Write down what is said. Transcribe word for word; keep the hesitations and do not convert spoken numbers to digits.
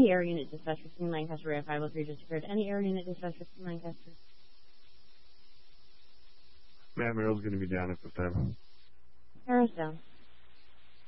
Any air unit dispatch fifteen Lancaster, Area five oh three just occurred. Any air unit dispatch fifteen Lancaster. Matt Merrill's going to be down at this time. Arrow's down.